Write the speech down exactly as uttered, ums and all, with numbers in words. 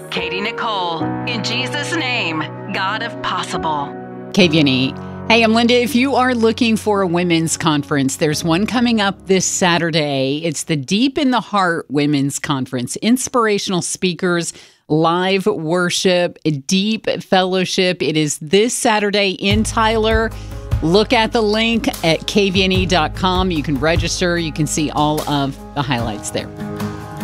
Katie Nicole. In Jesus' name, God of possible. K V N E. Hey, I'm Linda. If you are looking for a women's conference, there's one coming up this Saturday. It's the Deep in the Heart Women's Conference. Inspirational speakers, live worship, deep fellowship. It is this Saturday in Tyler. Look at the link at K V N E dot com. You can register. You can see all of the highlights there.